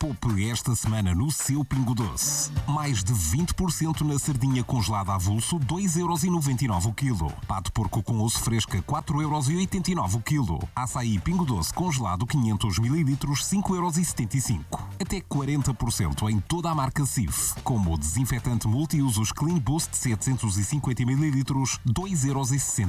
Poupe esta semana no seu Pingo Doce. Mais de 20% na sardinha congelada avulso, 2,99€ o quilo. Pato porco com osso fresca, 4,89€ o quilo. Açaí Pingo Doce congelado, 500 ml, 5,75€. Até 40% em toda a marca Cif. Como o desinfetante multiusos Clean Boost 750 ml, 2,69€.